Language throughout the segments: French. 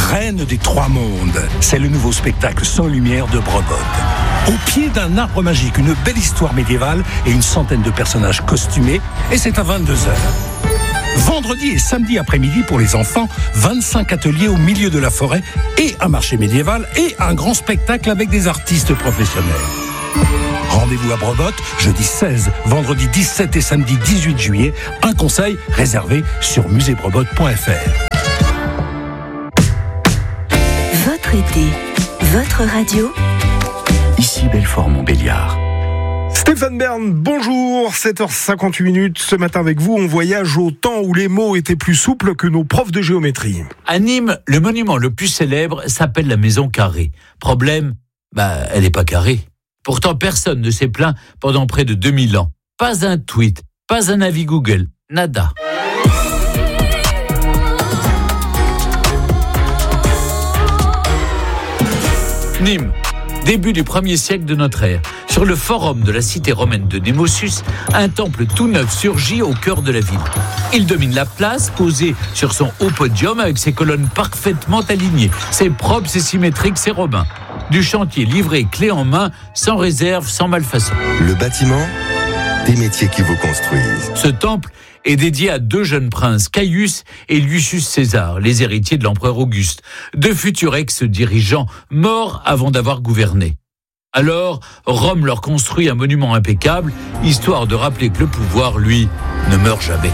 reine des trois mondes. C'est le nouveau spectacle sans lumière de Brebotte. Au pied d'un arbre magique, une belle histoire médiévale et une centaine de personnages costumés, et c'est à 22h. Vendredi et samedi après-midi pour les enfants, 25 ateliers au milieu de la forêt et un marché médiéval et un grand spectacle avec des artistes professionnels. Rendez-vous à Brebotte, jeudi 16, vendredi 17 et samedi 18 juillet. Un conseil réservé sur musée-brebotte.fr. Votre été, votre radio. Ici Belfort-Montbéliard. Stéphane Bern, bonjour, 7h58 ce matin avec vous, on voyage au temps où les mots étaient plus souples que nos profs de géométrie. À Nîmes, le monument le plus célèbre s'appelle la Maison Carrée. Problème, elle n'est pas carrée. Pourtant, personne ne s'est plaint pendant près de 2000 ans. Pas un tweet, pas un avis Google, nada. Nîmes, début du 1er siècle de notre ère. Sur le forum de la cité romaine de Némosus, un temple tout neuf surgit au cœur de la ville. Il domine la place, posé sur son haut podium avec ses colonnes parfaitement alignées. C'est propre, c'est symétrique, c'est romain. Du chantier livré clé en main, sans réserve, sans malfaçon. Le bâtiment, des métiers qui vous construisent. Ce temple est dédié à deux jeunes princes, Caius et Lucius César, les héritiers de l'empereur Auguste, deux futurs ex-dirigeants morts avant d'avoir gouverné. Alors, Rome leur construit un monument impeccable, histoire de rappeler que le pouvoir, lui, ne meurt jamais.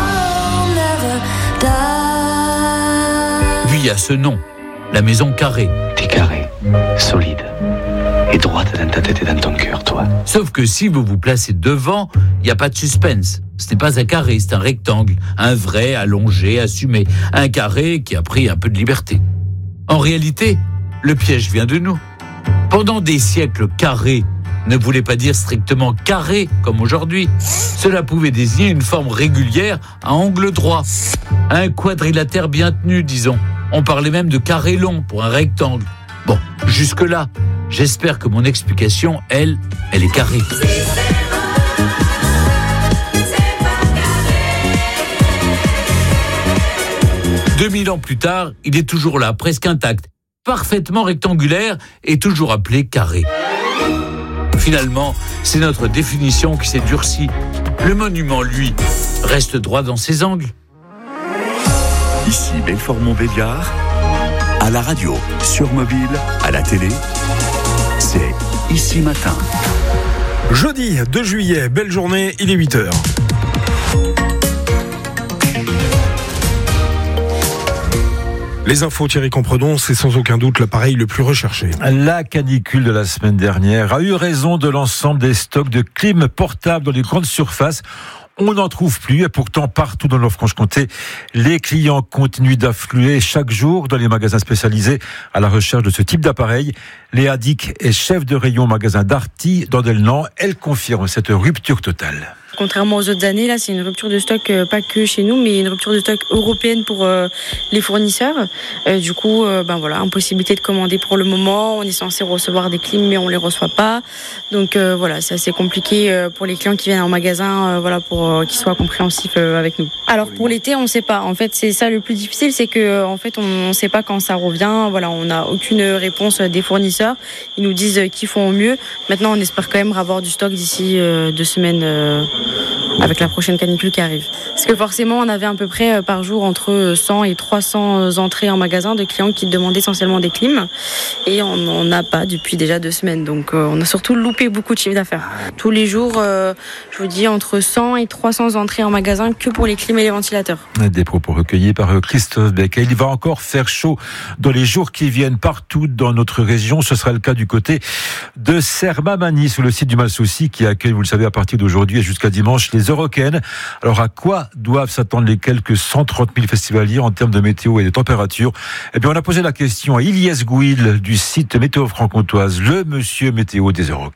Puis il y a ce nom, la Maison Carrée. T'es carré, solide, et droite dans ta tête et dans ton cœur, toi. Sauf que si vous vous placez devant, il n'y a pas de suspense. Ce n'est pas un carré, c'est un rectangle, un vrai, allongé, assumé. Un carré qui a pris un peu de liberté. En réalité, le piège vient de nous. Pendant des siècles, carré ne voulait pas dire strictement carré comme aujourd'hui. Cela pouvait désigner une forme régulière à angle droit. Un quadrilatère bien tenu, disons. On parlait même de carré long pour un rectangle. Bon, jusque-là, j'espère que mon explication, elle est carrée. 2000 ans plus tard, il est toujours là, presque intact, parfaitement rectangulaire et toujours appelé carré. Finalement, c'est notre définition qui s'est durcie. Le monument, lui, reste droit dans ses angles. Ici Belfort-Montbéliard, à la radio, sur mobile, à la télé, c'est Ici Matin. Jeudi 2 juillet, belle journée, il est 8h. Les infos, Thierry Compredon, c'est sans aucun doute l'appareil le plus recherché. La canicule de la semaine dernière a eu raison de l'ensemble des stocks de clim portables dans les grandes surfaces. On n'en trouve plus et pourtant partout dans la Franche-Comté, les clients continuent d'affluer chaque jour dans les magasins spécialisés à la recherche de ce type d'appareil. Léa Dick est chef de rayon magasin Darty dans Delnan. Elle confirme cette rupture totale. Contrairement aux autres années, là, c'est une rupture de stock, pas que chez nous, mais une rupture de stock européenne pour les fournisseurs. Du coup, impossibilité de commander pour le moment. On est censé recevoir des clims, mais on les reçoit pas. Donc c'est assez compliqué pour les clients qui viennent en magasin, pour qu'ils soient compréhensifs avec nous. Alors pour l'été, on sait pas. En fait, c'est ça le plus difficile, c'est que on sait pas quand ça revient. Voilà, on n'a aucune réponse des fournisseurs. Ils nous disent qu'ils font au mieux. Maintenant, on espère quand même avoir du stock d'ici 2 semaines. Avec la prochaine canicule qui arrive. Parce que forcément, on avait à peu près par jour entre 100 et 300 entrées en magasin de clients qui demandaient essentiellement des clims. Et on n'a pas depuis déjà 2 semaines. Donc on a surtout loupé beaucoup de chiffre d'affaires. Tous les jours, je vous dis, entre 100 et 300 entrées en magasin que pour les clims et les ventilateurs. Des propos recueillis par Christophe Beck. Il va encore faire chaud dans les jours qui viennent partout dans notre région. Ce sera le cas du côté de Sermamani, sur le site du Malsouci, qui accueille, vous le savez, à partir d'aujourd'hui et jusqu'à dimanche, les Eurocaines. Alors, à quoi doivent s'attendre les quelques 130 000 festivaliers en termes de météo et de température? Eh bien, on a posé la question à Ilyes Gouil du site Météo Franc-Comtoise, le monsieur météo des Euroc.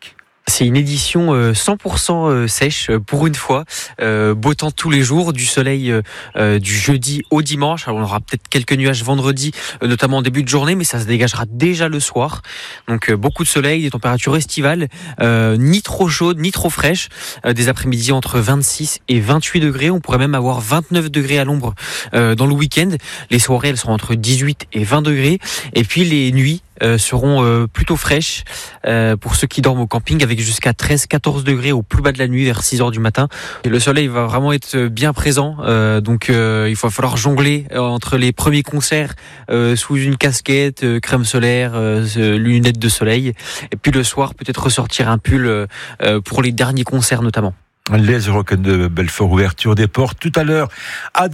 C'est une édition 100% sèche pour une fois. Beau temps tous les jours, du soleil du jeudi au dimanche. Alors on aura peut-être quelques nuages vendredi, notamment en début de journée, mais ça se dégagera déjà le soir. Donc beaucoup de soleil, des températures estivales, ni trop chaudes, ni trop fraîches. Des après-midi entre 26 et 28 degrés. On pourrait même avoir 29 degrés à l'ombre dans le week-end. Les soirées, elles seront entre 18 et 20 degrés. Et puis les nuits seront plutôt fraîches pour ceux qui dorment au camping, avec jusqu'à 13-14 degrés au plus bas de la nuit vers 6 heures du matin. Et le soleil va vraiment être bien présent, donc il va falloir jongler entre les premiers concerts sous une casquette, crème solaire, lunettes de soleil, et puis le soir peut-être ressortir un pull pour les derniers concerts notamment. Les Eurocon de Belfort, ouverture des portes tout à l'heure à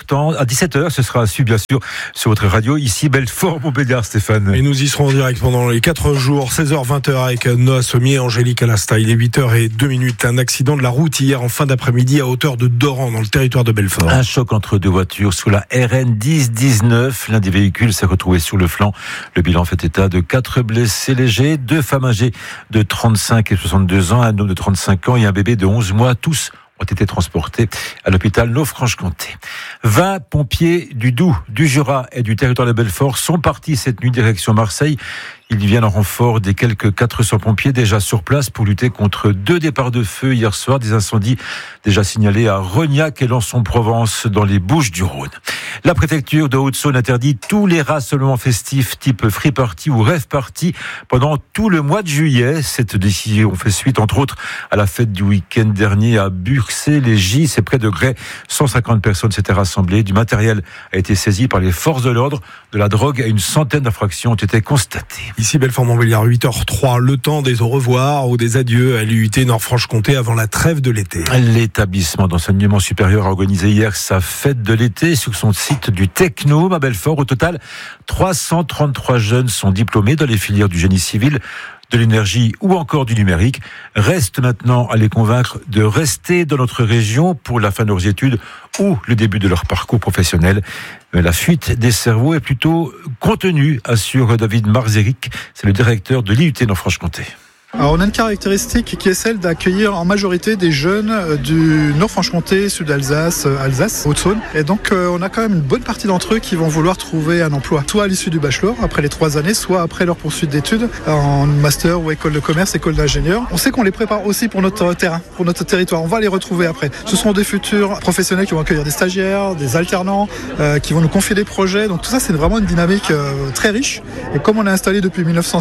17h. Ce sera su bien sûr sur votre radio ici Belfort Montbéliard, Stéphane. Et nous y serons en direct pendant les 4 jours, 16h, 20h avec Noah Sommier et Angélique Alasta. Il est 8h02. Un accident de la route hier en fin d'après-midi à hauteur de Doran dans le territoire de Belfort. Un choc entre deux voitures sous la RN 1019. L'un des véhicules s'est retrouvé sur le flanc. Le bilan fait état de 4 blessés légers, 2 femmes âgées de 35 et 62 ans, un homme de 35 ans et un bébé de 11 mois. Tous ont été transportés à l'hôpital Neuf-Franche-Comté. 20 pompiers du Doubs, du Jura et du territoire de Belfort sont partis cette nuit direction Marseille. Ils viennent en renfort des quelques 400 pompiers déjà sur place pour lutter contre 2 départs de feu hier soir, des incendies déjà signalés à Rognac et Lançon-Provence dans les Bouches-du-Rhône. La préfecture de Haute-Saône interdit tous les rassemblements festifs type free party ou rave party pendant tout le mois de juillet. Cette décision fait suite entre autres à la fête du week-end dernier à Burxé-les-Gis. C'est près de Grès. 150 personnes s'étaient rassemblées. Du matériel a été saisi par les forces de l'ordre. De la drogue et une centaine d'infractions ont été constatées. Ici Belfort-Montbéliard, 8h03, le temps des au revoir ou des adieux à l'UIT Nord-Franche-Comté avant la trêve de l'été. L'établissement d'enseignement supérieur a organisé hier sa fête de l'été sur son site du Technôme à Belfort. Au total, 333 jeunes sont diplômés dans les filières du génie civil, de l'énergie ou encore du numérique. Reste maintenant à les convaincre de rester dans notre région pour la fin de leurs études ou le début de leur parcours professionnel. Mais la fuite des cerveaux est plutôt contenue, assure David Marzéric, c'est le directeur de l'IUT Nord-Franche-Comté. Alors on a une caractéristique qui est celle d'accueillir en majorité des jeunes du Nord-Franche-Comté, Sud-Alsace, Alsace, Haute-Saône. Et donc on a quand même une bonne partie d'entre eux qui vont vouloir trouver un emploi, soit à l'issue du bachelor, après les 3 années, soit après leur poursuite d'études, en master ou école de commerce, école d'ingénieur. On sait qu'on les prépare aussi pour notre terrain, pour notre territoire. On va les retrouver après. Ce sont des futurs professionnels qui vont accueillir des stagiaires, des alternants, qui vont nous confier des projets. Donc tout ça, c'est vraiment une dynamique très riche. Et comme on a installé depuis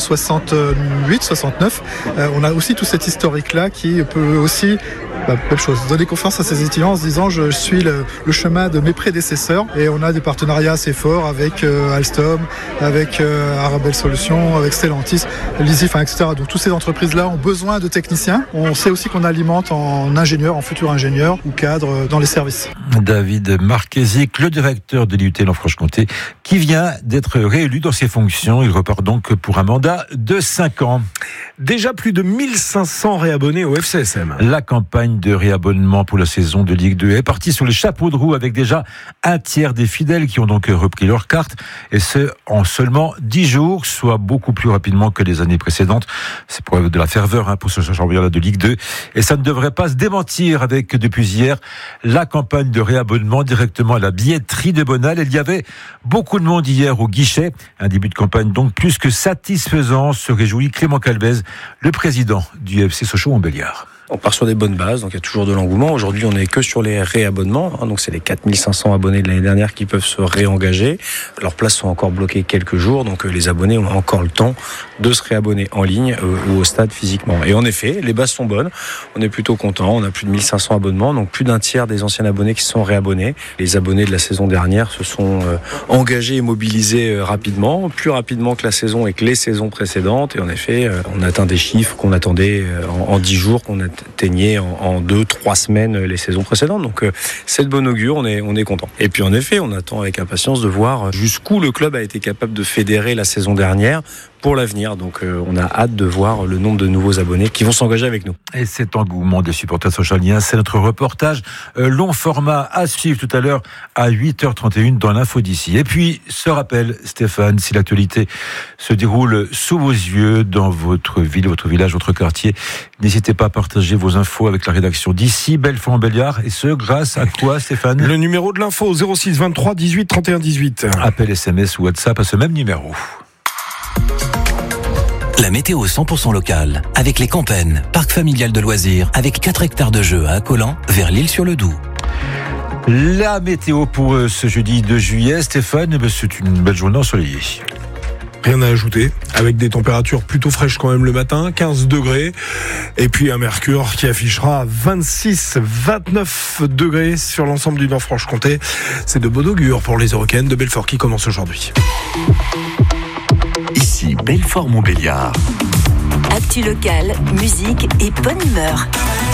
1968-69, on a aussi tout cet historique-là qui peut aussi, même chose, donner confiance à ces étudiants en se disant je suis le chemin de mes prédécesseurs. Et on a des partenariats assez forts avec Alstom, avec Arabelle Solutions, avec Stellantis, Lizzy, etc. Donc toutes ces entreprises-là ont besoin de techniciens. On sait aussi qu'on alimente en ingénieurs, en futurs ingénieurs ou cadres dans les services. David Marquesic, le directeur de l'IUT Nord-Franche-Comté, qui vient d'être réélu dans ses fonctions. Il repart donc pour un mandat de 5 ans. Déjà plus de 1500 réabonnés au FCSM. La campagne de réabonnement pour la saison de Ligue 2 est partie sur les chapeaux de roue avec déjà un tiers des fidèles qui ont donc repris leur carte, et ce en seulement 10 jours, soit beaucoup plus rapidement que les années précédentes. C'est preuve de la ferveur pour ce championnat de Ligue 2, et ça ne devrait pas se démentir avec depuis hier la campagne de réabonnement directement à la billetterie de Bonal. Il y avait beaucoup de monde hier au guichet, un début de campagne donc plus que satisfaisant, se réjouit Clément Calvez, le président du FC Sochaux-Montbéliard. On part sur des bonnes bases, donc il y a toujours de l'engouement. Aujourd'hui, on n'est que sur les réabonnements, donc c'est les 4500 abonnés de l'année dernière qui peuvent se réengager. Leurs places sont encore bloquées quelques jours, donc les abonnés ont encore le temps de se réabonner en ligne ou au stade physiquement. Et en effet, les bases sont bonnes, on est plutôt content, on a plus de 1500 abonnements, donc plus d'un tiers des anciens abonnés qui se sont réabonnés. Les abonnés de la saison dernière se sont engagés et mobilisés rapidement, plus rapidement que la saison et que les saisons précédentes. Et en effet, on atteint des chiffres qu'on attendait en 10 jours, qu'on atteignait en 2-3 semaines les saisons précédentes. Donc c'est de bon augure, on est content. Et puis en effet, on attend avec impatience de voir jusqu'où le club a été capable de fédérer la saison dernière pour l'avenir. Donc on a hâte de voir le nombre de nouveaux abonnés qui vont s'engager avec nous. Et cet engouement des supporters socialiens, c'est notre reportage long format à suivre tout à l'heure à 8h31 dans l'info d'ici. Et puis, ce rappel, Stéphane, si l'actualité se déroule sous vos yeux dans votre ville, votre village, votre quartier, n'hésitez pas à partager vos infos avec la rédaction d'ici, Belfort-Montbéliard. Et ce, grâce à quoi, Stéphane ? Le numéro de l'info, 06 23 18 31 18. Appel, SMS ou WhatsApp à ce même numéro. La météo 100% locale, avec les Campennes, parc familial de loisirs, avec 4 hectares de jeux à Accolant, vers l'Île-sur-le-Doubs. La météo pour ce jeudi 2 juillet, Stéphane, c'est une belle journée ensoleillée. Rien à ajouter, avec des températures plutôt fraîches quand même le matin, 15 degrés, et puis un mercure qui affichera 26-29 degrés sur l'ensemble du Nord-Franche-Comté. C'est de bon augure pour les Eurocaines de Belfort qui commencent aujourd'hui. Ici Belfort-Montbéliard. Actu locale, musique et bonne humeur.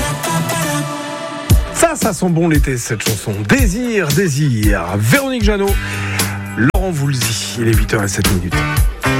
Ça sent bon l'été cette chanson. Désir, désir. Véronique Jeannot, Laurent Voulzy, il est 8h07.